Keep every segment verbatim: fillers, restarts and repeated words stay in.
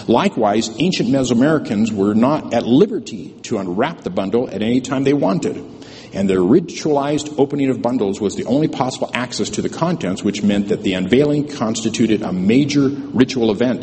Likewise, ancient Mesoamericans were not at liberty to unwrap the bundle at any time they wanted, and their ritualized opening of bundles was the only possible access to the contents, which meant that the unveiling constituted a major ritual event.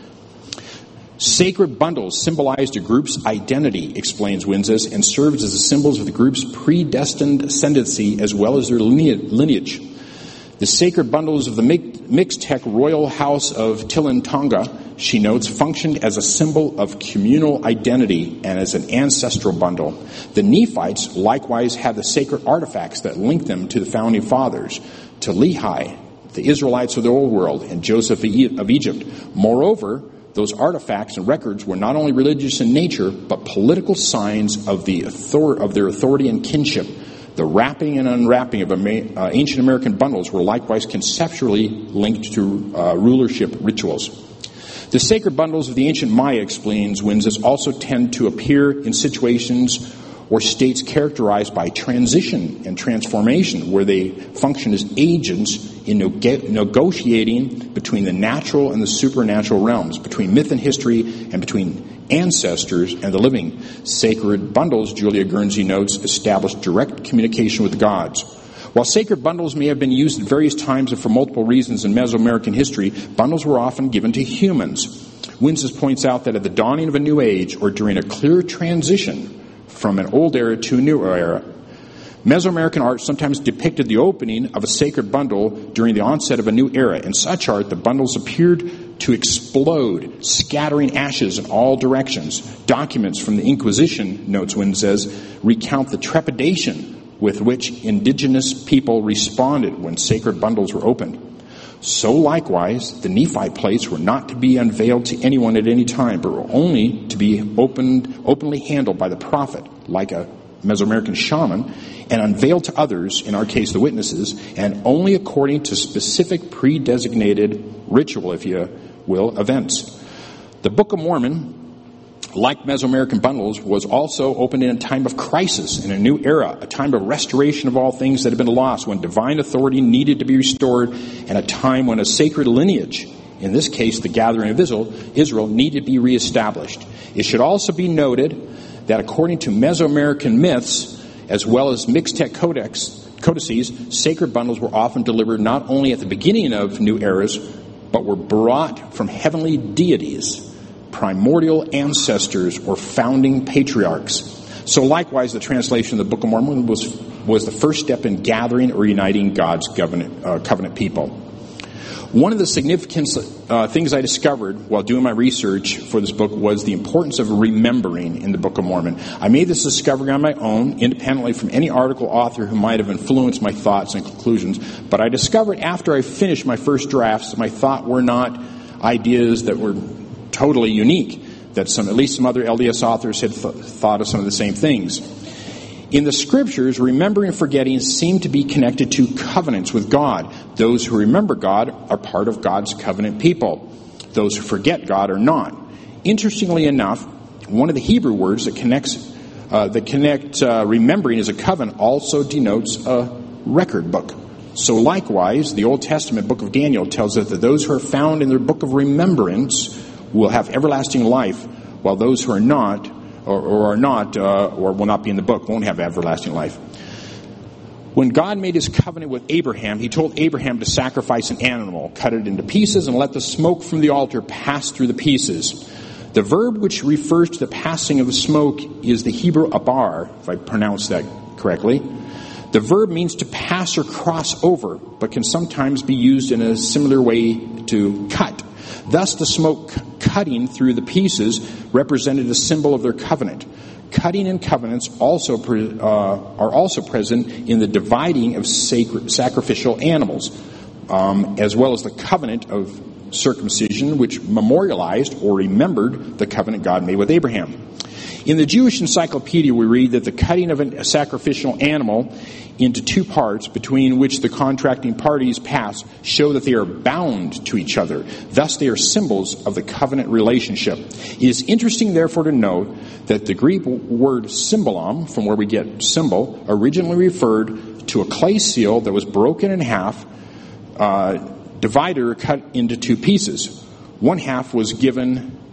Sacred bundles symbolized a group's identity, explains Winzes, and served as the symbols of the group's predestined ascendancy as well as their lineage. The sacred bundles of the Mixtec royal house of Tilantonga, she notes, functioned as a symbol of communal identity and as an ancestral bundle. The Nephites likewise had the sacred artifacts that linked them to the founding fathers, to Lehi, the Israelites of the Old World, and Joseph of Egypt. Moreover, those artifacts and records were not only religious in nature, but political signs of the author- of their authority and kinship. The wrapping and unwrapping of uh, ancient American bundles were likewise conceptually linked to uh, rulership rituals. The sacred bundles of the ancient Maya, explains Winzes, also tend to appear in situations or states characterized by transition and transformation, where they function as agents in neg- negotiating between the natural and the supernatural realms, between myth and history, and between ancestors and the living. Sacred bundles, Julia Guernsey notes, establish direct communication with the gods. While sacred bundles may have been used at various times and for multiple reasons in Mesoamerican history, bundles were often given to humans. Winzes points out that at the dawning of a new age, or during a clear transition from an old era to a new era, Mesoamerican art sometimes depicted the opening of a sacred bundle during the onset of a new era. In such art, the bundles appeared to explode, scattering ashes in all directions. Documents from the Inquisition, notes Winzes, recount the trepidation with which indigenous people responded when sacred bundles were opened. So likewise, the Nephite plates were not to be unveiled to anyone at any time, but were only to be opened, openly handled by the prophet, like a Mesoamerican shaman, and unveiled to others, in our case the witnesses, and only according to specific pre-designated ritual, if you will, events. The Book of Mormon, like Mesoamerican bundles, was also opened in a time of crisis, in a new era, a time of restoration of all things that had been lost, when divine authority needed to be restored, and a time when a sacred lineage, in this case the gathering of Israel, needed to be reestablished. It should also be noted that according to Mesoamerican myths, as well as Mixtec codex, codices, sacred bundles were often delivered not only at the beginning of new eras, but were brought from heavenly deities, primordial ancestors, or founding patriarchs. So likewise, the translation of the Book of Mormon was was the first step in gathering or uniting God's covenant, uh, covenant people. One of the significant uh, things I discovered while doing my research for this book was the importance of remembering in the Book of Mormon. I made this discovery on my own, independently from any article author who might have influenced my thoughts and conclusions, but I discovered after I finished my first drafts that my thought were not ideas that were totally unique, that some, at least some other L D S authors had th- thought of some of the same things. In the scriptures, remembering and forgetting seem to be connected to covenants with God. Those who remember God are part of God's covenant people. Those who forget God are not. Interestingly enough, one of the Hebrew words that connects uh, that connect uh, remembering as a covenant also denotes a record book. So likewise, the Old Testament book of Daniel tells us that those who are found in their book of remembrance will have everlasting life, while those who are not Or, or are not, uh, or will not be in the book, won't have everlasting life. When God made his covenant with Abraham, he told Abraham to sacrifice an animal, cut it into pieces, and let the smoke from the altar pass through the pieces. The verb which refers to the passing of the smoke is the Hebrew abar, if I pronounce that correctly. The verb means to pass or cross over, but can sometimes be used in a similar way to cut. Thus, the smoke cutting through the pieces represented a symbol of their covenant. Cutting and covenants also pre, uh, are also present in the dividing of sacred, sacrificial animals, um, as well as the covenant of circumcision, which memorialized or remembered the covenant God made with Abraham. In the Jewish Encyclopedia, we read that the cutting of a sacrificial animal into two parts, between which the contracting parties pass, show that they are bound to each other. Thus, they are symbols of the covenant relationship. It is interesting, therefore, to note that the Greek word symbolon, from where we get symbol, originally referred to a clay seal that was broken in half, uh, divided or cut into two pieces. One half was given